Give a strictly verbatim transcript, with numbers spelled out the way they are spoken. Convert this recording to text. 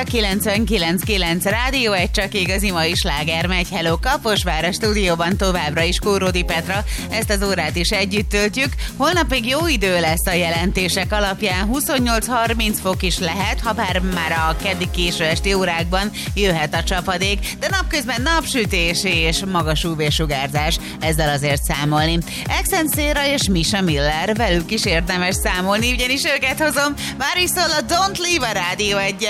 a kilencvenkilenc kilenc Rádió Egy, csak igazi mai sláger megy. Hello Kaposvár, a stúdióban továbbra is Kóródi Petra, ezt az órát is együtt töltjük. Holnap még jó idő lesz a jelentések alapján, huszonnyolc-harminc fok is lehet, ha bár már a keddi késő esti órákban jöhet a csapadék, de napközben napsütés és magas ú vé-sugárzás, ezzel azért számolni. Exent Széra és Misha Miller, velük is érdemes számolni, ugyanis őket hozom, már is szól a Don't Leave a Rádió Egyen.